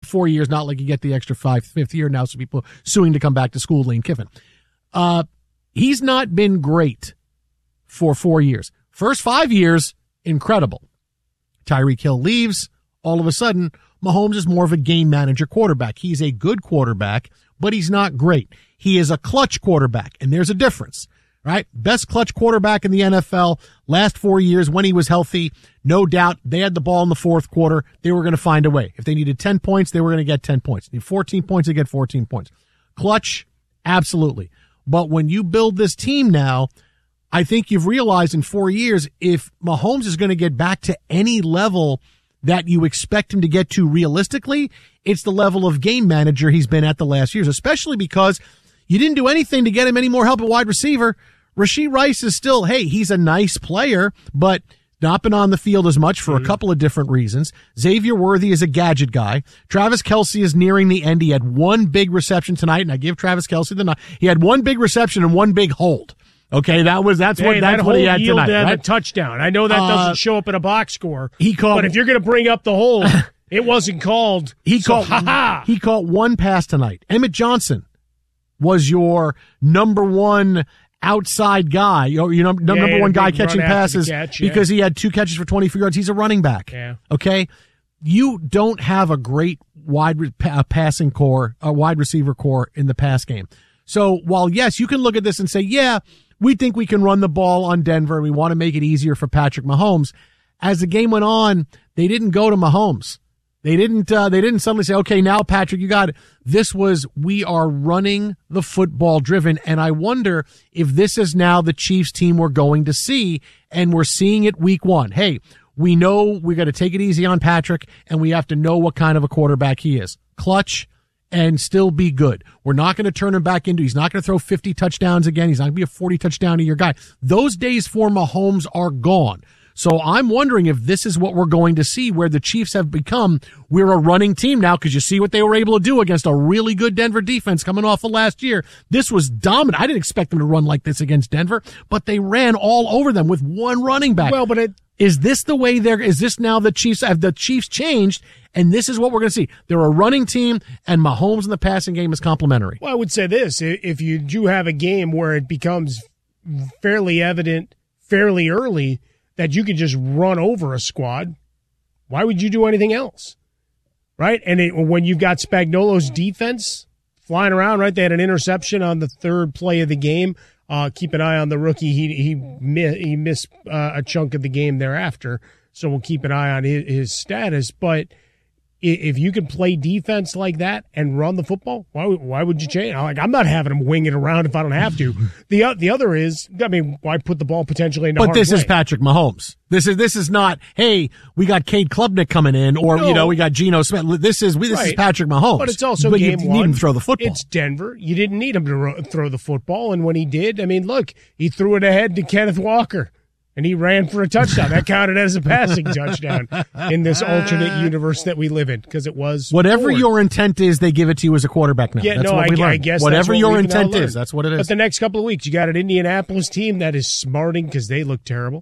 4 years, not like you get the extra fifth year now, so people suing to come back to school, Lane Kiffin. He's not been great for 4 years. First 5 years, incredible. Tyreek Hill leaves. All of a sudden, Mahomes is more of a game manager quarterback. He's a good quarterback, but he's not great. He is a clutch quarterback, and there's a difference, right? Best clutch quarterback in the NFL last 4 years when he was healthy. No doubt they had the ball in the fourth quarter. They were going to find a way. If they needed 10 points, they were going to get 10 points. Need 14 points, they get 14 points. Clutch, absolutely. But when you build this team now, I think you've realized in 4 years, if Mahomes is going to get back to any level that you expect him to get to realistically, it's the level of game manager he's been at the last years, especially because you didn't do anything to get him any more help at wide receiver. Rashee Rice is still, hey, he's a nice player, but not been on the field as much for a couple of different reasons. Xavier Worthy is a gadget guy. Travis Kelce is nearing the end. He had one big reception tonight, and I give Travis Kelce the nod. He had one big reception and one big hold. Okay, that's what he had tonight, right? A touchdown. I know that doesn't show up in a box score. But if you're going to bring up the hold, it wasn't called. He caught one pass tonight. Emmett Johnson was your number one outside guy, number one guy catching passes because he had 2 catches for 24 yards. He's a running back. Yeah. Okay, you don't have a great wide receiver core in the pass game. So while yes, you can look at this and say, yeah, we think we can run the ball on Denver. We want to make it easier for Patrick Mahomes. As the game went on, they didn't go to Mahomes. They didn't suddenly say, okay, now Patrick, you got it. This was, we are running the football driven. And I wonder if this is now the Chiefs team we're going to see, and we're seeing it week 1. Hey, we know we got to take it easy on Patrick, and we have to know what kind of a quarterback he is. Clutch and still be good. We're not going to turn him back into, he's not going to throw 50 touchdowns again. He's not going to be a 40 touchdown a year guy. Those days for Mahomes are gone. So I'm wondering if this is what we're going to see, where the Chiefs have become, we're a running team now, because you see what they were able to do against a really good Denver defense coming off of last year. This was dominant. I didn't expect them to run like this against Denver, but they ran all over them with one running back. Well, but is this the way is this now the Chiefs, have the Chiefs changed, and this is what we're going to see? They're a running team, and Mahomes in the passing game is complementary. Well, I would say this, if you do have a game where it becomes fairly evident fairly early that you could just run over a squad, why would you do anything else? Right? And when you've got Spagnuolo's defense flying around, right? They had an interception on the third play of the game. Keep an eye on the rookie. He missed a chunk of the game thereafter, so we'll keep an eye on his status. But if you can play defense like that and run the football, why would you change? I'm not having him wing it around if I don't have to. The other is, why put the ball potentially into But this is Patrick Mahomes. This is not, hey, we got Cade Klubnik coming in, or we got Geno Smith. This is Patrick Mahomes. But it's also game one. You need him to throw the football. It's Denver. You didn't need him to throw the football, and when he did, look, he threw it ahead to Kenneth Walker. And he ran for a touchdown. That counted as a passing touchdown in this alternate universe that we live in, because it was whatever your intent is, they give it to you as a quarterback now. Yeah, I guess whatever your intent is, that's what it is. But the next couple of weeks, you got an Indianapolis team that is smarting because they look terrible.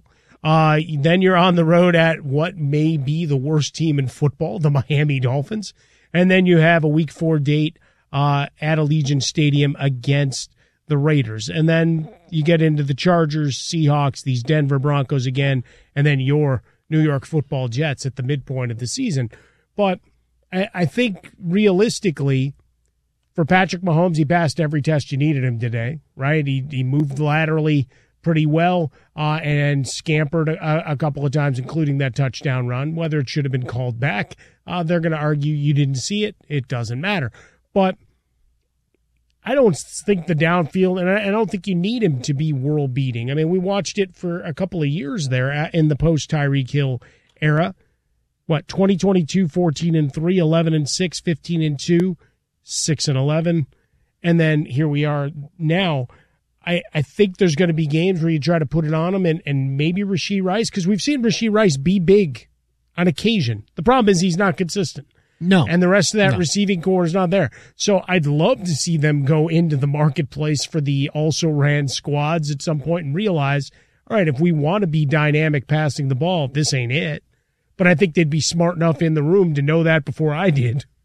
Then you're on the road at what may be the worst team in football, the Miami Dolphins. And then you have a week 4 date at Allegiant Stadium against the Raiders. And then you get into the Chargers, Seahawks, these Denver Broncos again, and then your New York Football Jets at the midpoint of the season. But I think realistically, for Patrick Mahomes, he passed every test you needed him today, right? He moved laterally pretty well and scampered a couple of times, including that touchdown run. Whether it should have been called back, they're going to argue you didn't see it. It doesn't matter. But I don't think the downfield, and I don't think you need him to be world-beating. We watched it for a couple of years there in the post-Tyreek Hill era. 2022, 14-3, 11-6, 15-2, 6-11, and then here we are now. I think there's going to be games where you try to put it on him, and maybe Rashee Rice, because we've seen Rashee Rice be big on occasion. The problem is he's not consistent. No. And the rest of that receiving core is not there. So I'd love to see them go into the marketplace for the also-ran squads at some point and realize, all right, if we want to be dynamic passing the ball, this ain't it. But I think they'd be smart enough in the room to know that before I did.